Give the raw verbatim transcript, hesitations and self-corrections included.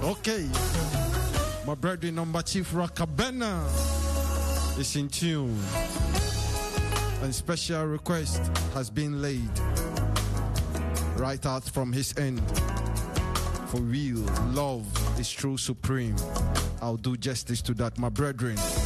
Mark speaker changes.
Speaker 1: Okay. My brother number Chief Rakabena is in tune. And special request has been laid right out from his end. For real, love is true supreme. I'll do justice to that, my brethren.